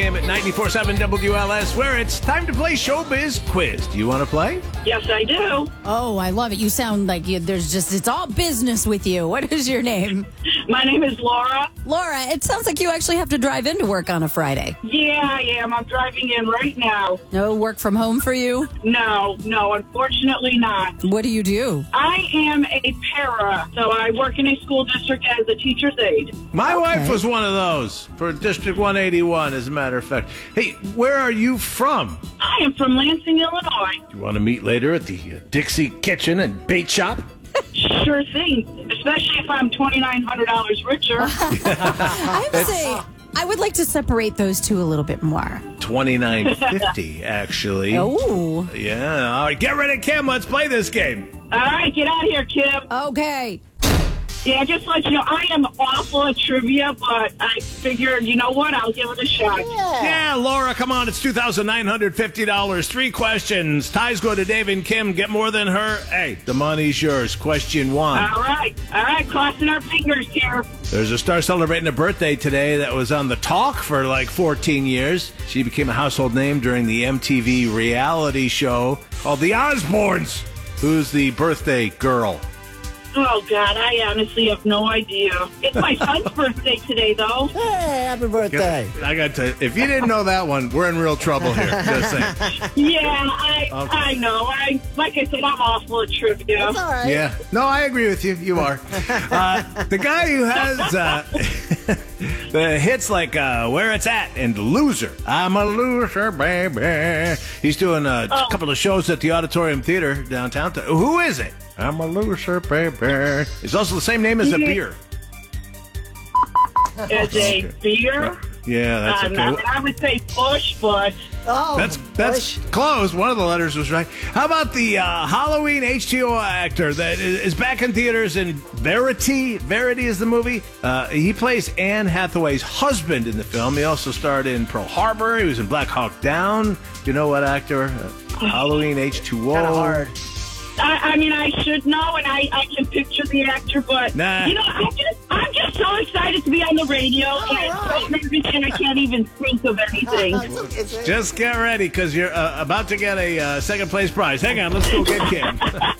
a.m. at 94.7 WLS, where it's time to play Showbiz Quiz. Do you want to play? Yes, I do. Oh, I love it. You sound like it's all business with you. What is your name? My name is Laura. Laura, it sounds like you actually have to drive into work on a Friday. Yeah, I am. I'm driving in right now. No work from home for you? No, unfortunately not. What do you do? I am a para, so I work in a school district as a teacher's aide. My wife was one of those for District 181, as a matter of fact. Hey, where are you from? I am from Lansing, Illinois. You want to meet later at the Dixie Kitchen and Bait Shop? Sure thing, especially if I'm $2,900 richer. I would say I would like to separate those two a little bit more. $29.50, actually. Oh. Yeah. All right, get ready, Kim. Let's play this game. All right, get out of here, Kim. Okay. Yeah, just to let you know, I am awful at trivia, but I figured, you know what, I'll give it a shot. Yeah, Laura, come on. It's $2,950. 3 questions. Ties go to Dave and Kim. Get more than her. Hey, the money's yours. Question 1. All right, crossing our fingers here. There's a star celebrating a birthday today that was on The Talk for like 14 years. She became a household name during the MTV reality show called The Osbournes. Who's the birthday girl? Oh, God, I honestly have no idea. It's my son's birthday today, though. Hey, happy birthday. I got to. If you didn't know that one, we're in real trouble here. Just saying. Yeah, I know. Like I said, I'm awful at trivia. It's all right. Yeah. No, I agree with you. You are. The guy who has the hits like Where It's At and Loser. I'm a loser, baby. He's doing a couple of shows at the Auditorium Theater downtown. Who is it? I'm a loser, baby. It's also the same name as a beer. As a beer? Yeah, that's okay. I would say Bush, but... Oh, That's close. One of the letters was right. How about the Halloween H2O actor that is back in theaters in Verity? Verity is the movie. He plays Anne Hathaway's husband in the film. He also starred in Pearl Harbor. He was in Black Hawk Down. Do you know what actor? Halloween H2O. kind of hard. I mean, I should know, and I can picture the actor, but, Nah. you know, I'm just so excited to be on the radio, and so nervous, and I can't even think of anything. Just get ready, because you're about to get a second place prize. Hang on, let's go get Kim.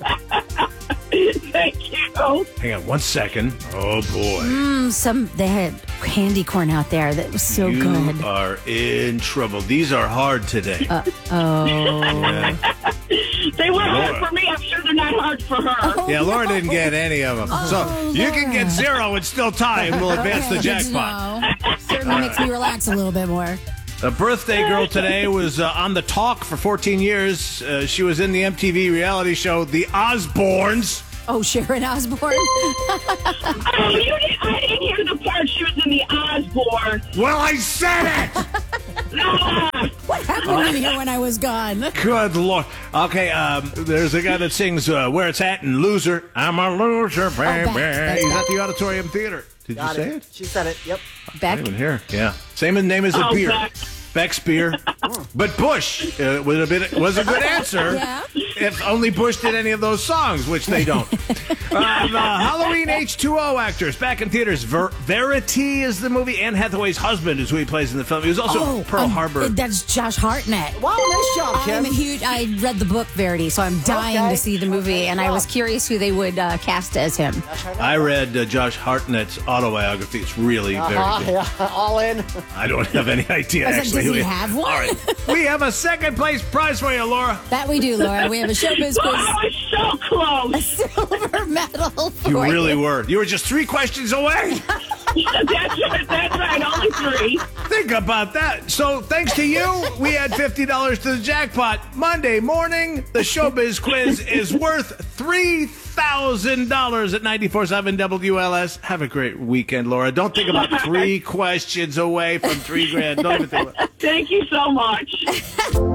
Thank you. Hang on 1 second. Oh, boy. They had candy corn out there that was so You good. are in trouble. These are hard today. Oh. Yeah. They were hard for me. I'm sure they're not hard for her. Yeah, Laura didn't get any of them. So you can get 0 and still tie, and we'll advance the jackpot. No. Certainly makes me relax a little bit more. The birthday girl today was on The Talk for 14 years. She was in the MTV reality show The Osbournes. Oh, Sharon Osbourne. I didn't hear the part she was in the Osbourne. Well, I said it! What happened in here when I was gone? Good Lord. Okay, there's a guy that sings Where It's At and Loser. I'm a loser, baby. Beck. He's at the Auditorium Theater. Did you say it? She said it. Yep. Beck. I didn't hear. Yeah. Same name as a beer. Beck. Beck's beer. But Bush was a good answer. Yeah. If only Bush did any of those songs, which they don't. The Halloween H2O actors back in theaters. Verity is the movie. Anne Hathaway's husband is who he plays in the film. He was also Pearl Harbor. That's Josh Hartnett. Wow, nice job, Kim. I'm a huge. I read the book Verity, so I'm dying to see the movie, and I was curious who they would cast as him. I read Josh Hartnett's autobiography. It's really very good. Yeah, all in. I don't have any idea, I was like, actually. does he have one? All right. We have a second place prize for you, Laura. That we do, Laura. We have a Showbiz Oh, Quiz I was so close. silver medal for You really were. You were just 3 questions away. That's right, only 3. Think about that. So thanks to you, we add $50 to the jackpot. Monday morning, the Showbiz Quiz is worth $3,000 at 94.7 WLS. Have a great weekend, Laura. Don't think about 3 questions away from $3,000. Don't even think about it. Thank you so much.